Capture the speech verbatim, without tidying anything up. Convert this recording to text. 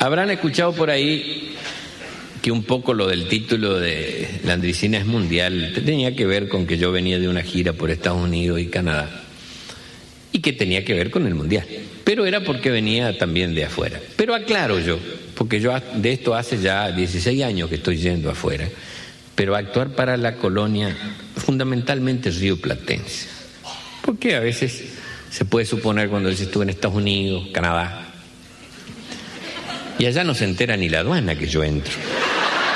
Habrán escuchado por ahí que un poco lo del título de La Andricina es mundial tenía que ver con que yo venía de una gira por Estados Unidos y Canadá y que tenía que ver con el mundial, pero era porque venía también de afuera. Pero aclaro yo, porque yo de esto hace ya dieciséis años que estoy yendo afuera, pero actuar para la colonia fundamentalmente rioplatense, porque a veces se puede suponer cuando dices tú en Estados Unidos, Canadá, y allá no se entera ni la aduana que yo entro.